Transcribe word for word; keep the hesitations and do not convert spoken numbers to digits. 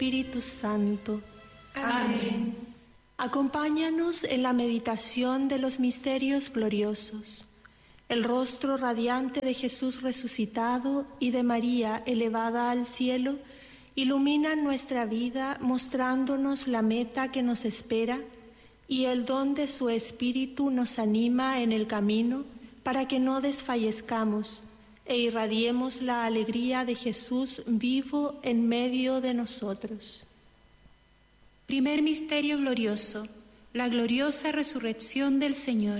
Espíritu Santo. Amén. Acompáñanos en la meditación de los misterios gloriosos. El rostro radiante de Jesús resucitado y de María elevada al cielo iluminan nuestra vida, mostrándonos la meta que nos espera, y el don de su Espíritu nos anima en el camino para que no desfallezcamos e irradiemos la alegría de Jesús vivo en medio de nosotros. Primer misterio glorioso, la gloriosa resurrección del Señor.